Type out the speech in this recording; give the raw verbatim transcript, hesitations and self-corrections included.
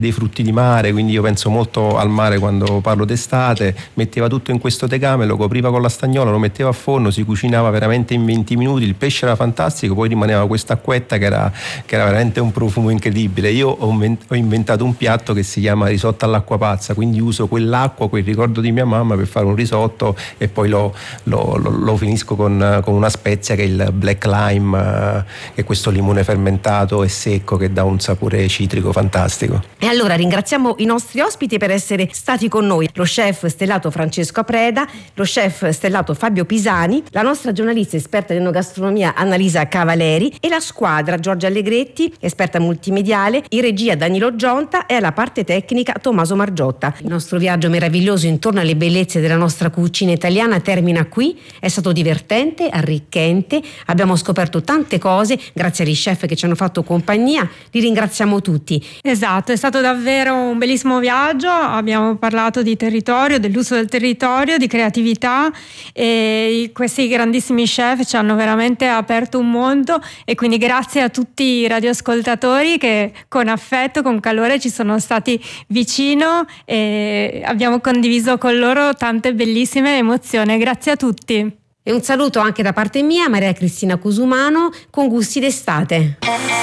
dei frutti di mare, quindi io penso molto al mare quando parlo d'estate. Metteva tutto in questo tegame, lo copriva con la stagnola, lo metteva a forno, si cucinava veramente in venti minuti, il pesce era fantastico, poi rimaneva questa acquetta che era, che era veramente un profumo incredibile. Io ho, ho inventato un piatto che si chiama risotto all'acqua pazza, quindi uso quell'acqua, quel ricordo di mia mamma per fare un risotto e poi lo, lo, lo, lo finisco con, con una spezia che è il black lime, che è questo limone fermentato e secco che dà un sapore citrico fantastico. E allora ringraziamo i nostri ospiti per essere stati con noi, lo chef stellato Francesco Apreda, lo chef stellato Fabio Pisani, la nostra giornalista esperta in enogastronomia Annalisa Cavaleri e la squadra Giorgia Allegretti, esperta multimediale, in regia Danilo Gionta e alla parte tecnica Tommaso Margiotta. Il nostro viaggio meraviglioso intorno alle bellezze della nostra cucina italiana termina qui, è stato divertente, arricchente, abbiamo scoperto tante cose grazie agli chef che ci hanno fatto compagnia, li ringraziamo tutti. Esatto, è stato davvero un bellissimo viaggio, abbiamo parlato di territorio, dell'uso del territorio, di creatività e questi grandissimi chef ci hanno veramente aperto un mondo e quindi grazie a tutti i radioascoltatori che con affetto, con calore ci sono stati vicino e abbiamo condiviso con loro tante bellissime emozioni. Grazie a tutti. E un saluto anche da parte mia, Maria Cristina Cusumano, con gusti d'estate.